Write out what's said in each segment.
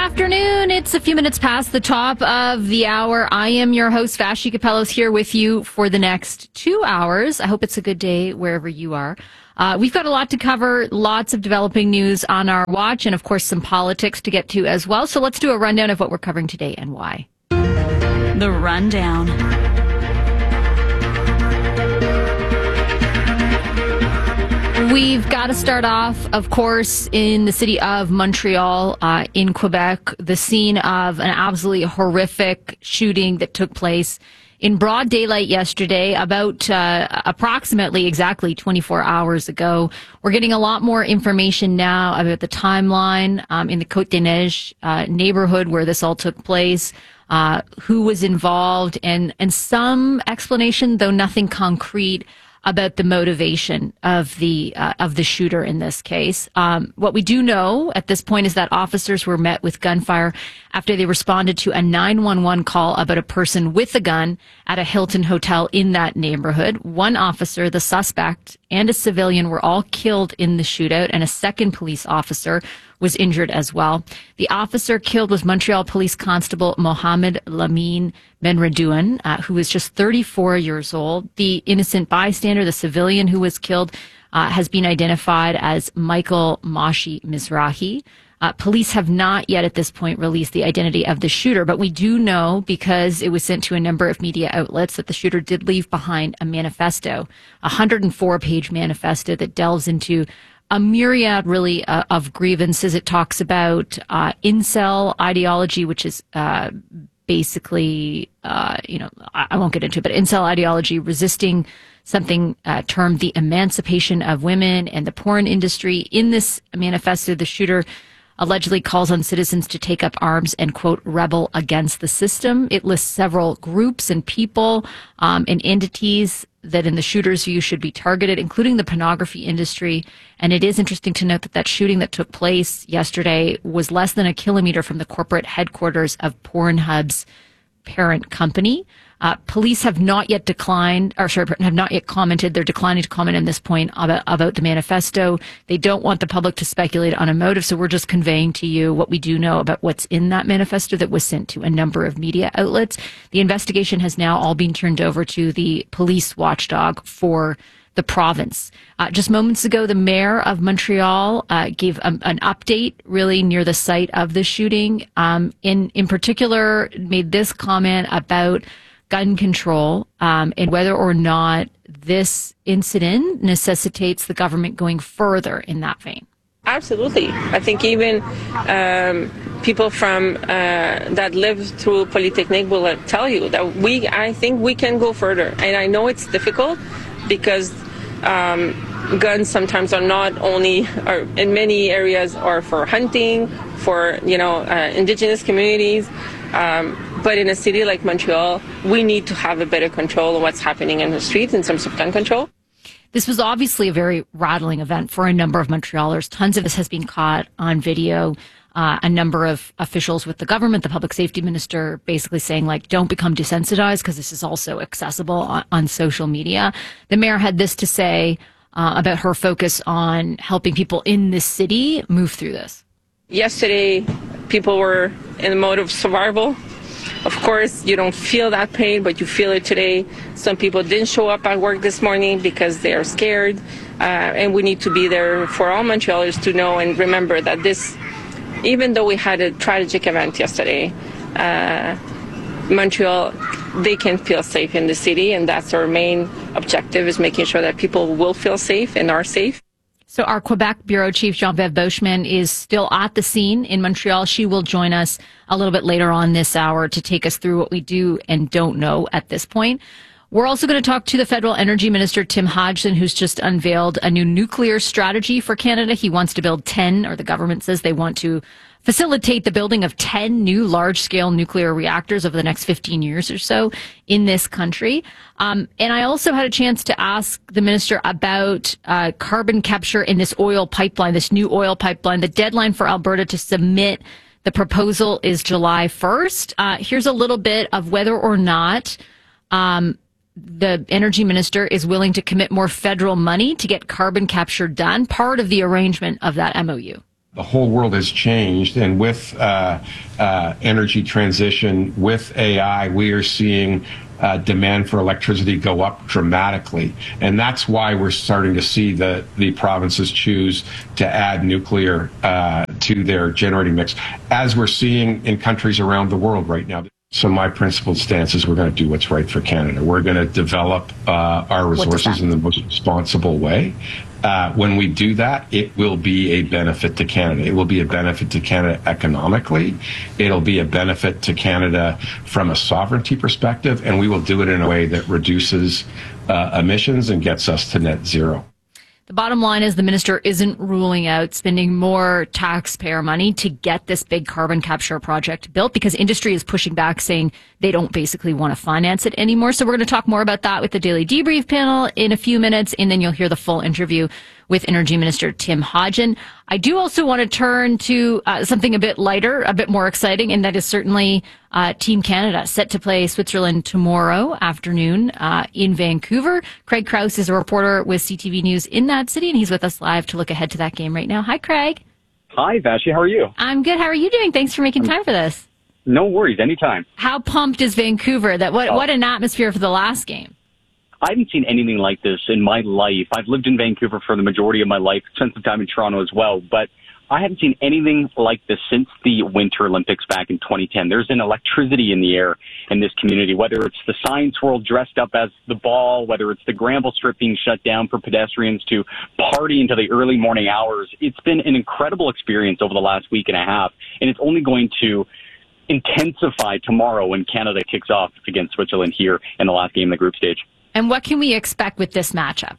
afternoon. It's a few minutes past the top of the hour. I am your host, Vashi Capellos, here with you for the next 2 hours. I hope it's a good day wherever you are. We've got a lot to cover, lots of developing news on our watch, and of course some politics to get to as well. So let's do a rundown of what we're covering today and why. The Rundown. We've got to start off, of course, in the city of Montreal, in Quebec, the scene of an absolutely horrific shooting that took place in broad daylight yesterday, about approximately exactly 24 hours ago. We're getting a lot more information now about the timeline in the Côte-des-Neiges neighborhood where this all took place, who was involved, and some explanation, though nothing concrete, about the motivation of the shooter in this case. What we do know at this point is that officers were met with gunfire after they responded to a 911 call about a person with a gun at a Hilton hotel in that neighborhood. One officer, the suspect, and a civilian were all killed in the shootout, and a second police officer was injured as well. The officer killed was Montreal Police Constable Mohamed Lamine Benredouin, who was just 34 years old. The innocent bystander, the civilian who was killed, has been identified as Michael Mashi Mizrahi. Police have not yet at this point released the identity of the shooter, but we do know, because it was sent to a number of media outlets, that the shooter did leave behind a manifesto, a 104-page manifesto that delves into a myriad, really, of grievances. It talks about incel ideology, which is basically, I won't get into it, but incel ideology, resisting something termed the emancipation of women and the porn industry. In this manifesto, the shooter allegedly calls on citizens to take up arms and, quote, rebel against the system. It lists several groups and people and entities that in the shooter's view should be targeted, including the pornography industry. And it is interesting to note that that shooting that took place yesterday was less than a kilometer from the corporate headquarters of Pornhub's parent company. Police have not yet commented. They're declining to comment at this point about the manifesto. They don't want the public to speculate on a motive, so we're just conveying to you what we do know about what's in that manifesto that was sent to a number of media outlets. The investigation has now all been turned over to the police watchdog for the province. Just moments ago, the mayor of Montreal gave an update really near the site of the shooting. In particular, made this comment about gun control and whether or not this incident necessitates the government going further in that vein. Absolutely. I think even people from that live through Polytechnique will tell you that I think we can go further. And I know it's difficult because guns sometimes are not only, or in many areas, are for hunting, for indigenous communities. But in a city like Montreal, we need to have a better control of what's happening in the streets in terms of gun control. This was obviously a very rattling event for a number of Montrealers. Tons of this has been caught on video. A number of officials with the government, the public safety minister, basically saying, don't become desensitized because this is also accessible on social media. The mayor had this to say about her focus on helping people in this city move through this. Yesterday, people were in the mode of survival. Of course, you don't feel that pain, but you feel it today. Some people didn't show up at work this morning because they are scared. And we need to be there for all Montrealers to know and remember that this, even though we had a tragic event yesterday, Montreal, they can feel safe in the city. And that's our main objective, is making sure that people will feel safe and are safe. So our Quebec Bureau Chief, Jean-Bev Beauchemin, is still at the scene in Montreal. She will join us a little bit later on this hour to take us through what we do and don't know at this point. We're also going to talk to the Federal Energy Minister, Tim Hodgson, who's just unveiled a new nuclear strategy for Canada. He wants to build 10, or the government says they want to facilitate the building of 10 new large-scale nuclear reactors over the next 15 years or so in this country. And I also had a chance to ask the minister about carbon capture in this oil pipeline, this new oil pipeline. The deadline for Alberta to submit the proposal is July 1st. Here's a little bit of whether or not the energy minister is willing to commit more federal money to get carbon capture done, part of the arrangement of that MOU. The whole world has changed, and with energy transition, with AI, we are seeing demand for electricity go up dramatically. And that's why we're starting to see the provinces choose to add nuclear to their generating mix, as we're seeing in countries around the world right now. So my principled stance is we're going to do what's right for Canada. We're going to develop our resources in the most responsible way. When we do that, it will be a benefit to Canada. It will be a benefit to Canada economically. It'll be a benefit to Canada from a sovereignty perspective, and we will do it in a way that reduces emissions and gets us to net zero. The bottom line is the minister isn't ruling out spending more taxpayer money to get this big carbon capture project built, because industry is pushing back, saying they don't basically want to finance it anymore. So we're going to talk more about that with the Daily Debrief panel in a few minutes, and then you'll hear the full interview with Energy Minister Tim Hodgson. I do also want to turn to something a bit lighter, a bit more exciting, and that is certainly Team Canada set to play Switzerland tomorrow afternoon in Vancouver. Craig Krause is a reporter with CTV News in that city, and he's with us live to look ahead to that game right now. Hi, Craig. Hi, Vashi. How are you? I'm good. How are you doing? Thanks for making time for this. No worries. Anytime. How pumped is Vancouver? What an atmosphere for the last game. I haven't seen anything like this in my life. I've lived in Vancouver for the majority of my life, spent some time in Toronto as well, but I haven't seen anything like this since the Winter Olympics back in 2010. There's an electricity in the air in this community, whether it's the science world dressed up as the ball, whether it's the Granville Strip being shut down for pedestrians to party into the early morning hours. It's been an incredible experience over the last week and a half, and it's only going to intensify tomorrow when Canada kicks off against Switzerland here in the last game of the group stage. And what can we expect with this matchup?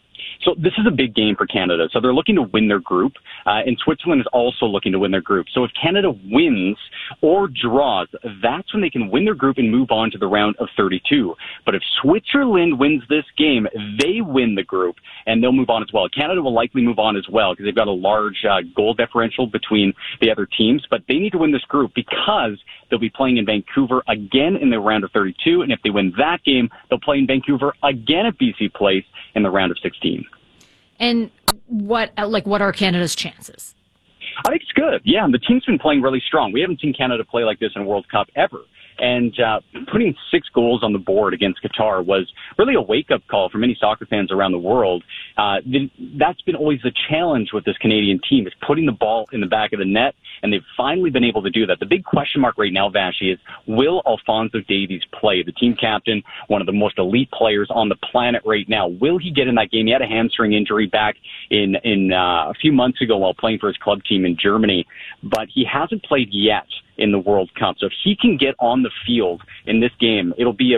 So this is a big game for Canada. So they're looking to win their group, and Switzerland is also looking to win their group. So if Canada wins or draws, that's when they can win their group and move on to the round of 32. But if Switzerland wins this game, they win the group, and they'll move on as well. Canada will likely move on as well because they've got a large goal differential between the other teams. But they need to win this group because they'll be playing in Vancouver again in the round of 32. And if they win that game, they'll play in Vancouver again at BC Place in the round of 16. And what are Canada's chances? I think it's good. Yeah, the team's been playing really strong. We haven't seen Canada play like this in a World Cup ever. And putting 6 goals on the board against Qatar was really a wake-up call for many soccer fans around the world. That's been always the challenge with this Canadian team, is putting the ball in the back of the net, and they've finally been able to do that. The big question mark right now, Vashi, is will Alphonso Davies play? The team captain, one of the most elite players on the planet right now. Will he get in that game? He had a hamstring injury back in a few months ago while playing for his club team in Germany, but he hasn't played yet in the World Cup. So if he can get on the field in this game, it'll be a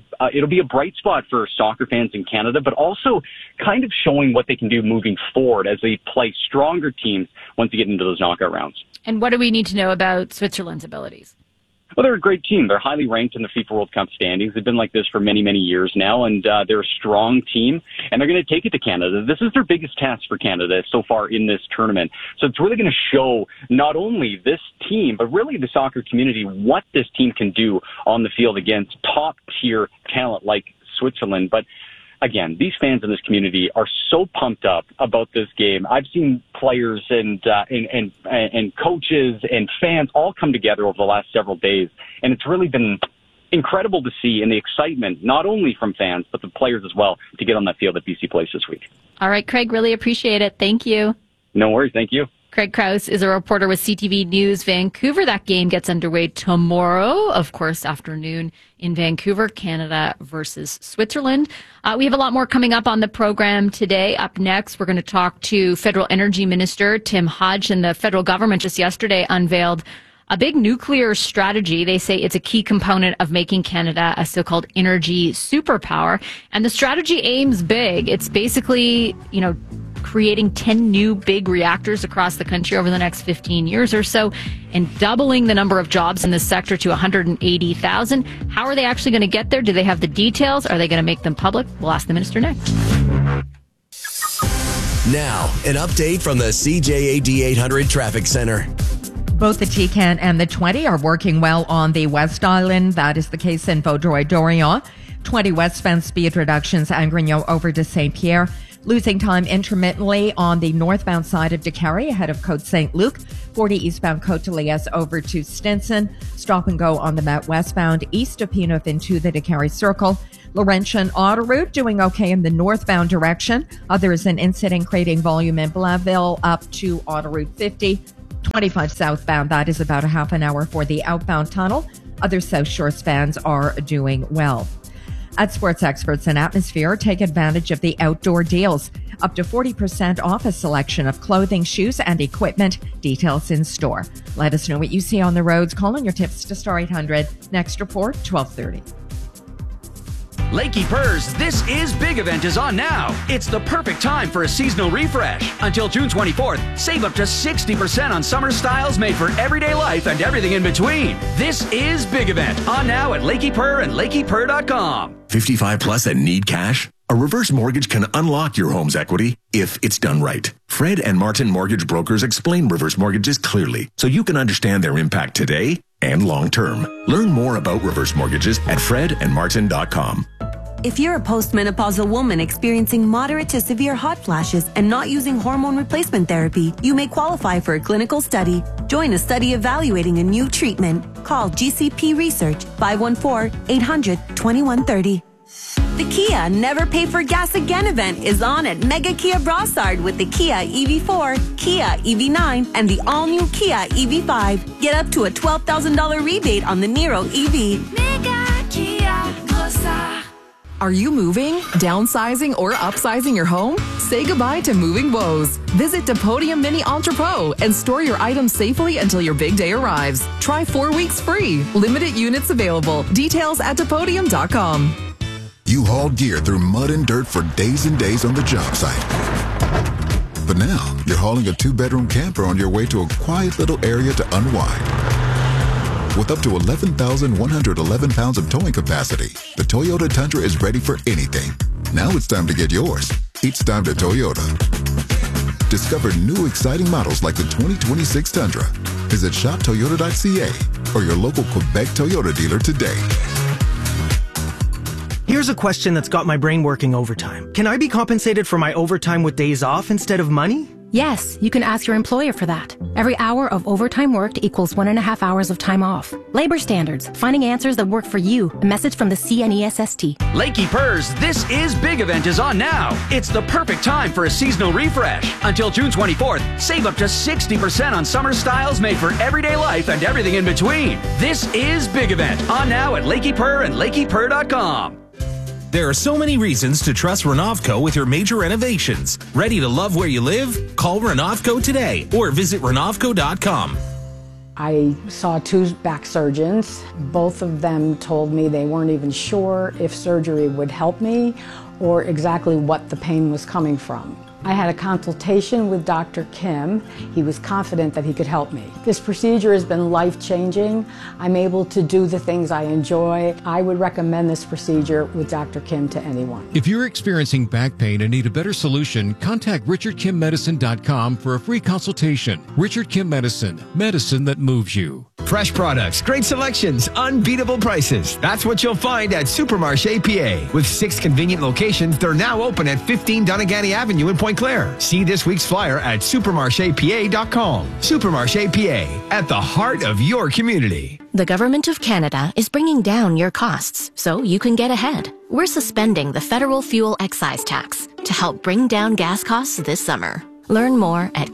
bright spot for soccer fans in Canada, but also kind of showing what they can do moving forward as they play stronger teams once they get into those knockout rounds. And what do we need to know about Switzerland's abilities? Well, they're a great team. They're highly ranked in the FIFA World Cup standings. They've been like this for many, many years now, and they're a strong team, and they're going to take it to Canada. This is their biggest test for Canada so far in this tournament. So it's really going to show not only this team, but really the soccer community, what this team can do on the field against top-tier talent like Switzerland. But again, these fans in this community are so pumped up about this game. I've seen players and coaches and fans all come together over the last several days, and it's really been incredible to see, and the excitement, not only from fans, but the players as well, to get on that field at BC Place this week. All right, Craig, really appreciate it. Thank you. No worries. Thank you. Craig Krause is a reporter with CTV News Vancouver. That game gets underway tomorrow, of course, afternoon in Vancouver, Canada versus Switzerland. We have a lot more coming up on the program today. Up next, we're going to talk to Federal Energy Minister Tim Hodgson. The federal government just yesterday unveiled a big nuclear strategy. They say it's a key component of making Canada a so-called energy superpower. And the strategy aims big. It's basically, creating 10 new big reactors across the country over the next 15 years or so, and doubling the number of jobs in this sector to 180,000. How are they actually going to get there? Do they have the details? Are they going to make them public? We'll ask the minister next. Now, an update from the CJAD 800 Traffic Center. Both the TCAN and the 20 are working well on the West Island. That is the case in Vaudreuil-Dorion. 20 westbound speed reductions, Angrignon over to St. Pierre. Losing time intermittently on the northbound side of DeCarry ahead of Côte St. Luc. 40 eastbound Côte de Liesse over to Stinson. Stop and go on the Met westbound east of Penrith into the DeCarry Circle. Laurentian Autoroute doing okay in the northbound direction. There is an incident creating volume in Blainville up to Autoroute 50. 25 southbound, that is about a half an hour for the outbound tunnel. Other South Shore spans are doing well. At Sports Experts and Atmosphere, take advantage of the outdoor deals. Up to 40% off a selection of clothing, shoes, and equipment. Details in store. Let us know what you see on the roads. Call in your tips to Star 800. Next report, 12:30. Lakey Purrs This Is Big event is on now. It's the perfect time for a seasonal refresh. Until June 24th, save up to 60% on summer styles made for everyday life and everything in between. This is Big event on now at Lakey Purr and LakeyPurr.com. 55 plus and need cash? A reverse mortgage can unlock your home's equity if it's done right. Fred and Martin Mortgage Brokers explain reverse mortgages clearly so you can understand their impact today and long term. Learn more about reverse mortgages at fredandmartin.com. If you're a postmenopausal woman experiencing moderate to severe hot flashes and not using hormone replacement therapy, you may qualify for a clinical study. Join a study evaluating a new treatment. Call GCP Research 514-800-2130. The Kia Never Pay for Gas Again event is on at Mega Kia Brossard with the Kia EV4, Kia EV9, and the all-new Kia EV5. Get up to a $12,000 rebate on the Niro EV. Mega Kia Brossard. Are you moving, downsizing, or upsizing your home? Say goodbye to moving woes. Visit Depodium Mini Entrepot and store your items safely until your big day arrives. Try 4 weeks free. Limited units available. Details at Depodium.com. You hauled gear through mud and dirt for days and days on the job site. But now, you're hauling a 2-bedroom camper on your way to a quiet little area to unwind. With up to 11,111 pounds of towing capacity, the Toyota Tundra is ready for anything. Now it's time to get yours. It's time to Toyota. Discover new exciting models like the 2026 Tundra. Visit shoptoyota.ca or your local Quebec Toyota dealer today. Here's a question that's got my brain working overtime. Can I be compensated for my overtime with days off instead of money? Yes, you can ask your employer for that. Every hour of overtime worked equals 1.5 hours of time off. Labor standards, finding answers that work for you. A message from the CNESST. Lakey Purrs This Is Big event is on now. It's the perfect time for a seasonal refresh. Until June 24th, save up to 60% on summer styles made for everyday life and everything in between. This is Big event on now at Lakey Purr and LakeyPurr.com. There are so many reasons to trust Renovco with your major renovations. Ready to love where you live? Call Renovco today or visit Renovco.com. I saw 2 back surgeons. Both of them told me they weren't even sure if surgery would help me or exactly what the pain was coming from. I had a consultation with Dr. Kim. He was confident that he could help me. This procedure has been life-changing. I'm able to do the things I enjoy. I would recommend this procedure with Dr. Kim to anyone. If you're experiencing back pain and need a better solution, contact RichardKimMedicine.com for a free consultation. Richard Kim Medicine, medicine that moves you. Fresh products, great selections, unbeatable prices. That's what you'll find at Supermarché PA. With 6 convenient locations, they're now open at 15 Doneganny Avenue in Point Claire. See this week's flyer at supermarchepa.com. Supermarché PA, at the heart of your community. The Government of Canada is bringing down your costs so you can get ahead. We're suspending the federal fuel excise tax to help bring down gas costs this summer. Learn more at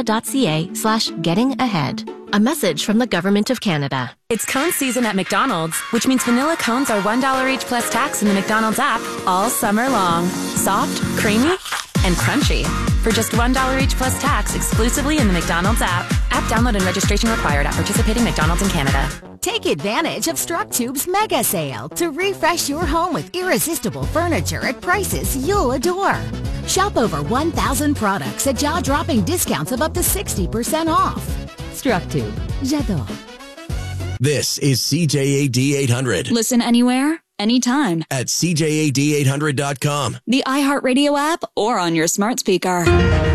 canada.ca/gettingahead. A message from the Government of Canada. It's cone season at McDonald's, which means vanilla cones are $1 each plus tax in the McDonald's app all summer long. Soft, creamy, and crunchy. For just $1 each plus tax exclusively in the McDonald's app. App download and registration required at participating McDonald's in Canada. Take advantage of StrucTube's mega sale to refresh your home with irresistible furniture at prices you'll adore. Shop over 1,000 products at jaw-dropping discounts of up to 60% off. StrucTube. J'adore. This is CJAD 800. Listen anywhere, anytime. At CJAD800.com. The iHeartRadio app or on your smart speaker.